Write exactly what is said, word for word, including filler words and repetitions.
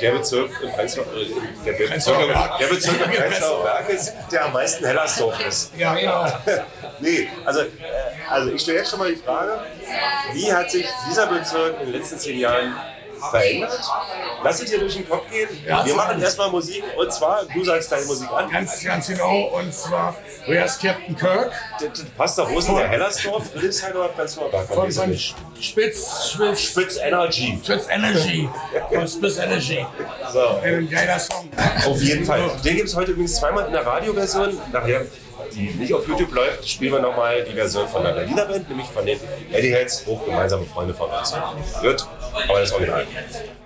der Bezirk im Prenzlauer der Bezirk, der Bezirk im Prenzlauer Berg ist, der am meisten Hellersdorf ist. Ja, genau. Nee, also, also ich stelle jetzt schon mal die Frage, wie hat sich dieser Bezirk in den letzten zehn Jahren verändert? Lass es dir durch den Kopf gehen. Ja, wir machen erstmal Musik und zwar, du sagst deine Musik an. Ganz, ganz genau. Und zwar, Where's Captain Kirk? Das, das passt doch, wo ist denn der Hellersdorf? Friedrichshain oder Prenzlauer Berg? Von, von Spitz, Spitz, Spitz Energy. Spitz Energy. Von Spitz Energy. So. Ein geiler Song. Auf jeden Fall. Den gibt es heute übrigens zweimal in der Radioversion. Nachher, die nicht auf YouTube läuft, spielen wir nochmal die Version von der Berliner Band, nämlich von den Eddie Heads, hoch gemeinsame Freunde von uns. Gut, aber das Original.